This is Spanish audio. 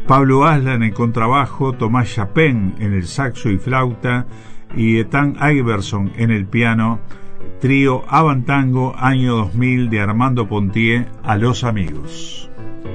Pablo Asla en el contrabajo, Tomás Chapin en el saxo y flauta y Ethan Iverson en el piano. Trío Avantango, año 2000, de Armando Pontier, A los amigos.